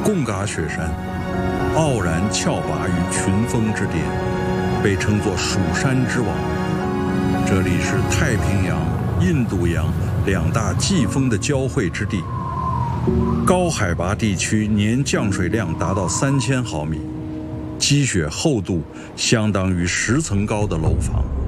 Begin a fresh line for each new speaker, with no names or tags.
贡嘎雪山傲然峭拔于群峰之巅，被称作蜀山之王。这里是太平洋、印度洋两大季风的交汇之地，高海拔地区年降水量达到3000毫米，积雪厚度相当于10层高的楼房。